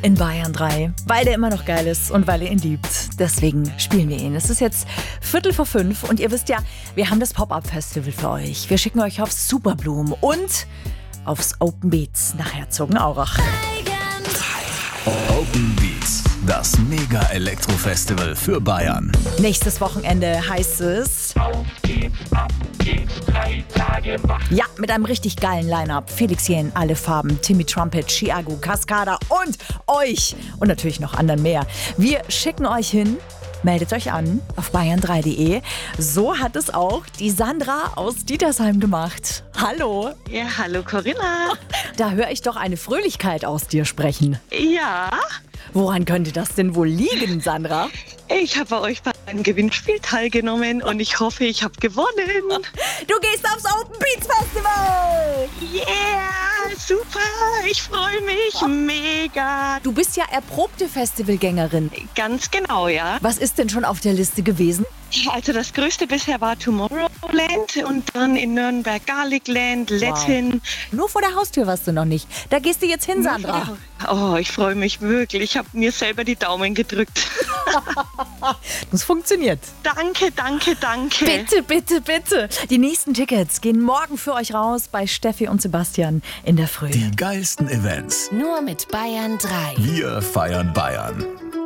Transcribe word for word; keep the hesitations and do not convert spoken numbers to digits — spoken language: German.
in Bayern drei, weil der immer noch geil ist und weil ihr ihn liebt. Deswegen spielen wir ihn. Es ist jetzt Viertel vor fünf und ihr wisst ja, wir haben das Pop-Up-Festival für euch. Wir schicken euch aufs Superblumen und aufs Open Beats nach Herzogenaurach. Open Beats, das Mega-Elektro-Festival für Bayern. Nächstes Wochenende heißt es... Ja, mit einem richtig geilen Line-Up. Felix Jähn, Alle Farben, Timmy Trumpet, Chiago, Cascada und euch. Und natürlich noch anderen mehr. Wir schicken euch hin. Meldet euch an auf bayern drei punkt de. So hat es auch die Sandra aus Dietersheim gemacht. Hallo. Ja, hallo Corinna. Da höre ich doch eine Fröhlichkeit aus dir sprechen. Ja. Woran könnte das denn wohl liegen, Sandra? Ich habe bei euch bei einem Gewinnspiel teilgenommen und ich hoffe, ich habe gewonnen. Du gehst aufs Open Beats Festival! Yeah, super, ich freue mich, mega. Du bist ja erprobte Festivalgängerin. Ganz genau, ja. Was ist denn schon auf der Liste gewesen? Also das Größte bisher war Tomorrowland und dann in Nürnberg Garlicland, Lettin. Wow. Nur vor der Haustür warst du noch nicht. Da gehst du jetzt hin, Sandra. Oh, ich freue mich wirklich. Ich habe mir selber die Daumen gedrückt. Das funktioniert. Danke, danke, danke. Bitte, bitte, bitte. Die nächsten Tickets gehen morgen für euch raus bei Steffi und Sebastian in der Früh. Die geilsten Events. Nur mit Bayern drei. Wir feiern Bayern.